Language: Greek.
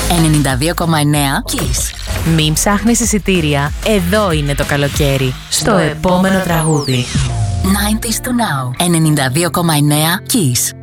92,9 Kiss. Μην ψάχνεις εισιτήρια, εδώ είναι το καλοκαίρι. Στο επόμενο τραγούδι. 90s to now. 92,9 Kiss.